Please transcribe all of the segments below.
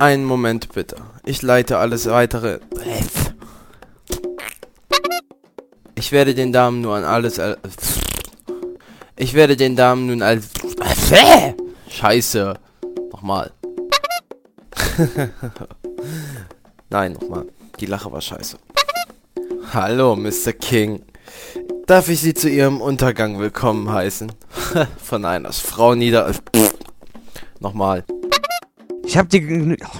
Einen Moment bitte. Ich leite alles weitere. Ich werde den Damen nun als... Scheiße. Nochmal. Nein, nochmal. Die Lache war scheiße. Hallo, Mr. King. Darf ich Sie zu Ihrem Untergang willkommen heißen? Von einer Frau Nochmal. Ich hab dir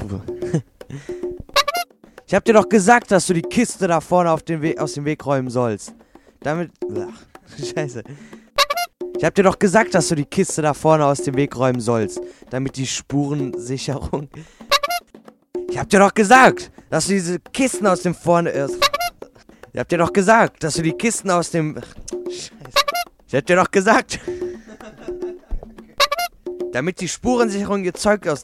doch gesagt, dass du die Kiste da vorne aus dem Weg räumen sollst. Damit... Scheiße. Ich hab dir doch gesagt, dass du die Kiste da vorne aus dem Weg räumen sollst. Damit die Spurensicherung... Ich hab dir doch gesagt, dass du diese Kisten aus dem vorne... Ich hab dir doch gesagt, dass du die Kisten aus dem... Scheiße. Ich hab dir doch gesagt... Damit die Spurensicherung ihr Zeug aus...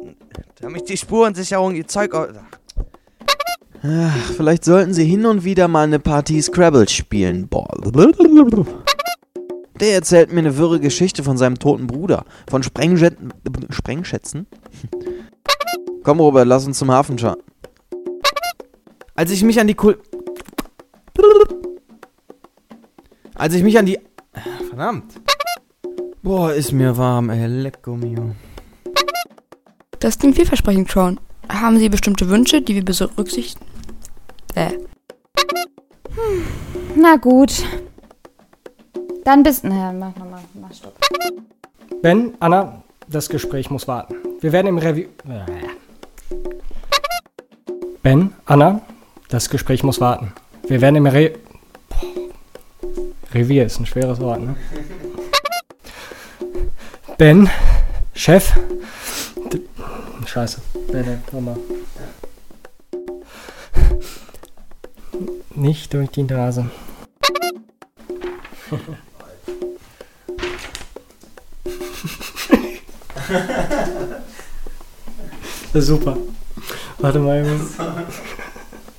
Ach, vielleicht sollten Sie hin und wieder mal eine Partie Scrabble spielen. Boah. Der erzählt mir eine wirre Geschichte von seinem toten Bruder. Von Sprengschätzen? Komm, Robert, lass uns zum Hafen schauen. Als ich mich an die Verdammt. Boah, ist mir warm, ey. Lecco mio. Das klingt vielversprechend, Sean. Haben Sie bestimmte Wünsche, die wir berücksichtigen? Na gut. Dann bis... Naja, mach stopp. Ben, Anna, das Gespräch muss warten. Wir werden im Revier... Ben, Anna, das Gespräch muss warten. Wir werden im Revier ist ein schweres Wort, ne? Ben, Chef... Scheiße. Nee, nochmal. Nicht durch die Nase. Das ist super. Warte mal.